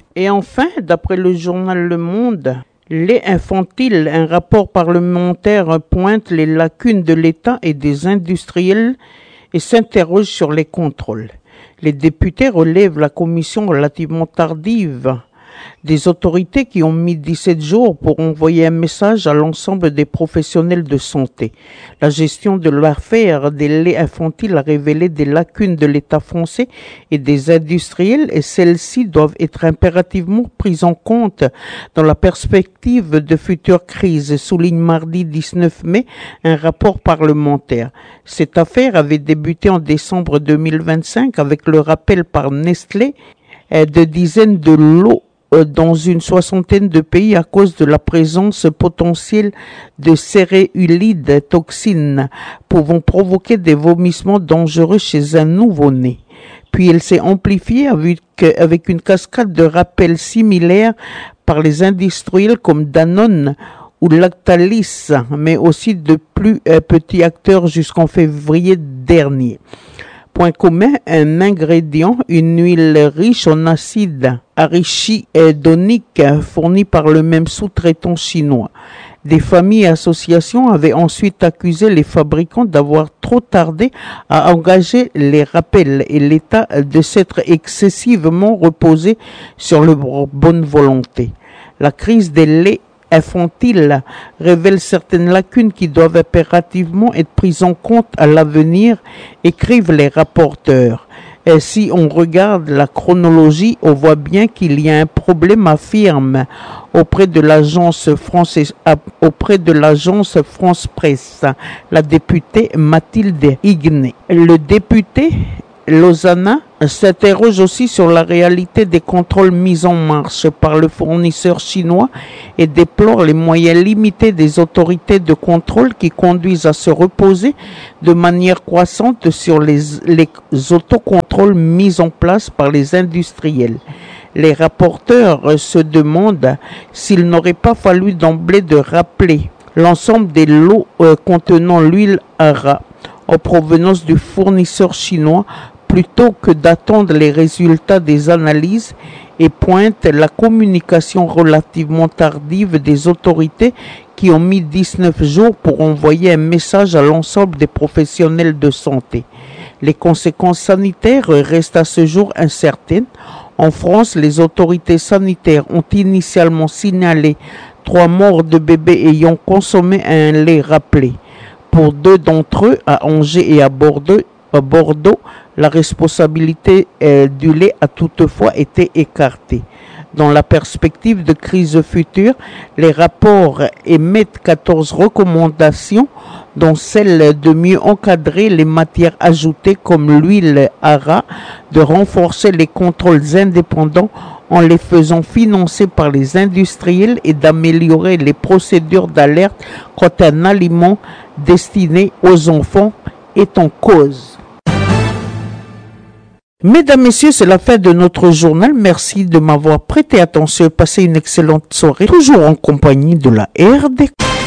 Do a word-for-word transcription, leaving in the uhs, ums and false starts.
Et enfin, d'après le journal Le Monde, lait infantile, un rapport parlementaire pointe les lacunes de l'État et des industriels et s'interroge sur les contrôles. Les députés relèvent la commission relativement tardive des autorités qui ont mis dix-sept jours pour envoyer un message à l'ensemble des professionnels de santé. La gestion de l'affaire des laits infantiles a révélé des lacunes de l'État français et des industriels et celles-ci doivent être impérativement prises en compte dans la perspective de futures crises, souligne mardi dix-neuf mai un rapport parlementaire. Cette affaire avait débuté en décembre deux mille vingt-cinq avec le rappel par Nestlé de dizaines de lots dans une soixantaine de pays à cause de la présence potentielle de céréulides toxines pouvant provoquer des vomissements dangereux chez un nouveau-né. Puis elle s'est amplifiée avec, avec une cascade de rappels similaires par les industriels comme Danone ou Lactalis, mais aussi de plus euh, petits acteurs jusqu'en février dernier. Point commun, un ingrédient, une huile riche en acide arachidonique fournie par le même sous-traitant chinois. Des familles et associations avaient ensuite accusé les fabricants d'avoir trop tardé à engager les rappels et l'État de s'être excessivement reposé sur leur bonne volonté. La crise des laits infantile révèle certaines lacunes qui doivent impérativement être prises en compte à l'avenir, écrivent les rapporteurs. Et si on regarde la chronologie, on voit bien qu'il y a un problème, affirme auprès de l'agence France, auprès de l'agence France Presse, la députée Mathilde Hignet. Le député Lozana s'interroge aussi sur la réalité des contrôles mis en marche par le fournisseur chinois et déplore les moyens limités des autorités de contrôle qui conduisent à se reposer de manière croissante sur les, les autocontrôles mis en place par les industriels. Les rapporteurs se demandent s'il n'aurait pas fallu d'emblée de rappeler l'ensemble des lots euh, contenant l'huile Ara en provenance du fournisseur chinois plutôt que d'attendre les résultats des analyses et pointe la communication relativement tardive des autorités qui ont mis dix-neuf jours pour envoyer un message à l'ensemble des professionnels de santé. Les conséquences sanitaires restent à ce jour incertaines. En France, les autorités sanitaires ont initialement signalé trois morts de bébés ayant consommé un lait rappelé. Pour deux d'entre eux, à Angers et à Bordeaux, à Bordeaux, la responsabilité euh, du lait a toutefois été écartée. Dans la perspective de crise future, les rapports émettent quatorze recommandations, dont celle de mieux encadrer les matières ajoutées comme l'huile Ara, de renforcer les contrôles indépendants en les faisant financer par les industriels et d'améliorer les procédures d'alerte quand un aliment destiné aux enfants est en cause. Mesdames, Messieurs, c'est la fin de notre journal. Merci de m'avoir prêté attention et passé une excellente soirée, toujours en compagnie de la R D.